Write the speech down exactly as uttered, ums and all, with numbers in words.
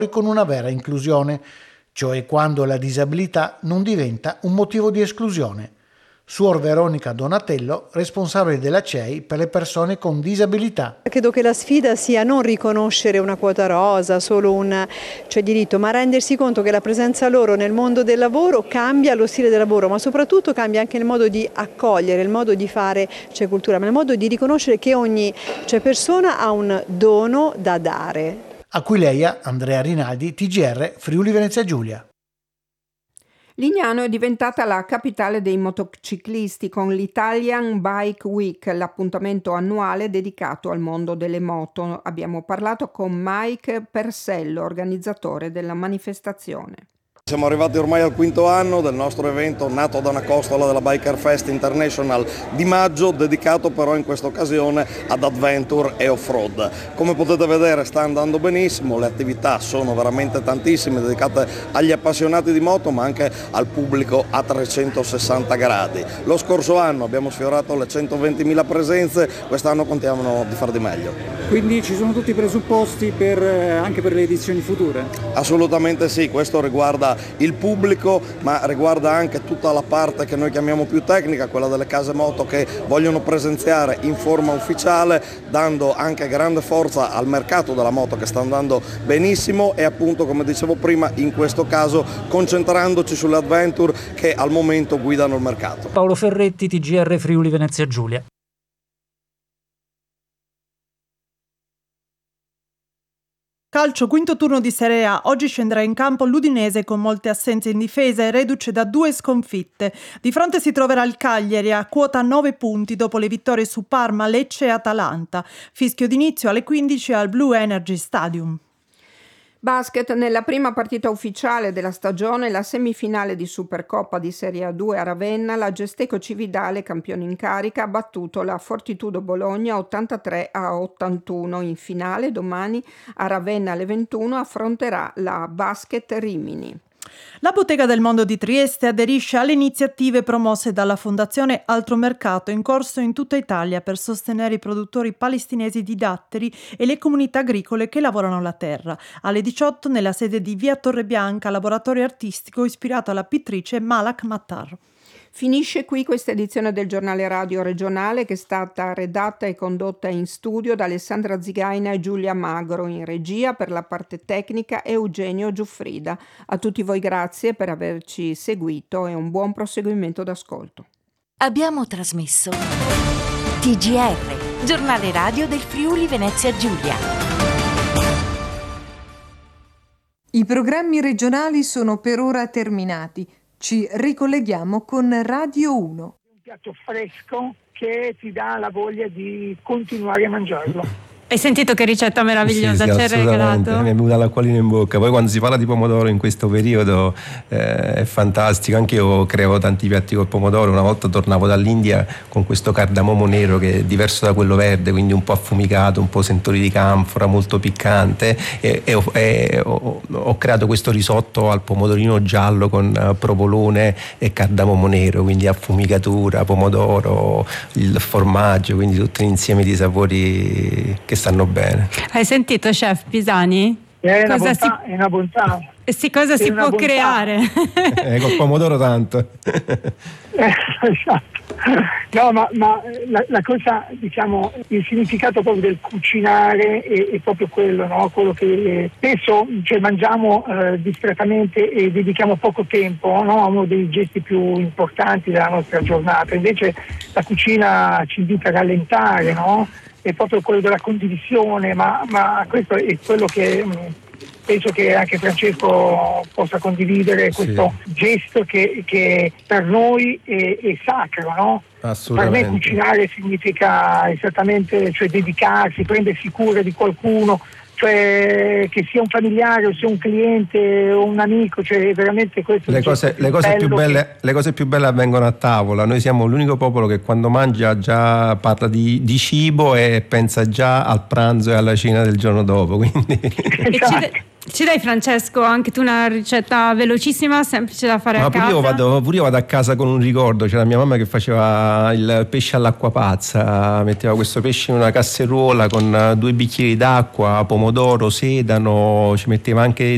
con una vera inclusione, cioè quando la disabilità non diventa un motivo di esclusione. Suor Veronica Donatello, responsabile della C E I per le persone con disabilità. Credo che la sfida sia non riconoscere una quota rosa, solo un cioè, diritto, ma rendersi conto che la presenza loro nel mondo del lavoro cambia lo stile del lavoro, ma soprattutto cambia anche il modo di accogliere, il modo di fare cioè, cultura, ma il modo di riconoscere che ogni cioè, persona ha un dono da dare. Aquileia, Andrea Rinaldi, T G R, Friuli Venezia Giulia. Lignano è diventata la capitale dei motociclisti con l'Italian Bike Week, l'appuntamento annuale dedicato al mondo delle moto. Abbiamo parlato con Mike Persello, organizzatore della manifestazione. Siamo arrivati ormai al quinto anno del nostro evento nato da una costola della Biker Fest International di maggio, dedicato però in questa occasione ad adventure e off-road. Come potete vedere sta andando benissimo, le attività sono veramente tantissime, dedicate agli appassionati di moto ma anche al pubblico a trecentosessanta gradi. Lo scorso anno abbiamo sfiorato le centoventimila presenze, quest'anno contiamo di far di meglio. Quindi ci sono tutti i presupposti per, anche per le edizioni future? Assolutamente sì, questo riguarda il pubblico ma riguarda anche tutta la parte che noi chiamiamo più tecnica, quella delle case moto che vogliono presenziare in forma ufficiale, dando anche grande forza al mercato della moto che sta andando benissimo e appunto, come dicevo prima, in questo caso concentrandoci sulle adventure che al momento guidano il mercato. Paolo Ferretti, T G R Friuli Venezia Giulia. Calcio, quinto turno di Serie A. Oggi scenderà in campo l'Udinese con molte assenze in difesa e reduce da due sconfitte. Di fronte si troverà il Cagliari a quota nove punti dopo le vittorie su Parma, Lecce e Atalanta. Fischio d'inizio alle quindici al Blue Energy Stadium. Basket, nella prima partita ufficiale della stagione, la semifinale di Supercoppa di Serie A due a Ravenna, la Gesteco Cividale, campione in carica, ha battuto la Fortitudo Bologna ottantatré a ottantuno. In finale domani a Ravenna alle ventuno affronterà la Basket Rimini. La Bottega del Mondo di Trieste aderisce alle iniziative promosse dalla Fondazione Altro Mercato in corso in tutta Italia per sostenere i produttori palestinesi di datteri e le comunità agricole che lavorano la terra. Alle diciotto nella sede di Via Torrebianca, laboratorio artistico ispirato alla pittrice Malak Mattar. Finisce qui questa edizione del giornale radio regionale che è stata redatta e condotta in studio da Alessandra Zigaina e Giulia Magro, in regia per la parte tecnica Eugenio Giuffrida. A tutti voi grazie per averci seguito e un buon proseguimento d'ascolto. Abbiamo trasmesso T G R, giornale radio del Friuli Venezia Giulia. I programmi regionali sono per ora terminati. Ci ricolleghiamo con Radio uno. Un piatto fresco che ti dà la voglia di continuare a mangiarlo. Hai sentito che ricetta meravigliosa sì, sì, ci hai regalato? Mi è venuta l'acquolina in bocca. Poi quando si parla di pomodoro in questo periodo eh, è fantastico. Anche io creavo tanti piatti col pomodoro. Una volta tornavo dall'India con questo cardamomo nero che è diverso da quello verde, quindi un po' affumicato, un po' sentori di canfora, molto piccante, e, e, ho, e ho, ho creato questo risotto al pomodorino giallo con provolone e cardamomo nero, quindi affumicatura, pomodoro, il formaggio, quindi tutto un insieme di sapori che stanno bene. Hai sentito, chef Pisani? È una cosa bontà, si... è una bontà. E sì, cosa è si può bontà. creare? Eh, col pomodoro tanto. eh, esatto. No, ma, ma la, la cosa, diciamo, il significato proprio del cucinare è, è proprio quello, no? Quello che spesso cioè, mangiamo eh, discretamente e dedichiamo poco tempo, no? A uno dei gesti più importanti della nostra giornata. Invece la cucina ci invita a rallentare, no? È proprio quello della condivisione, ma, ma questo è quello che mh, penso che anche Francesco possa condividere, questo sì. gesto che, che per noi è, è sacro, no? Assolutamente. Per me cucinare significa esattamente, cioè dedicarsi, prendersi cura di qualcuno, cioè che sia un familiare o sia un cliente o un amico, cioè veramente questo le cose, le cose più belle che... le cose più belle avvengono a tavola. Noi siamo l'unico popolo che quando mangia già parla di, di cibo e pensa già al pranzo e alla cena del giorno dopo, quindi esatto. Ci dai, Francesco, anche tu una ricetta velocissima, semplice da fare Ma a pure casa? Io vado, pure io vado a casa con un ricordo. C'era mia mamma che faceva il pesce all'acqua pazza, metteva questo pesce in una casseruola con due bicchieri d'acqua, pomodoro, sedano, ci metteva anche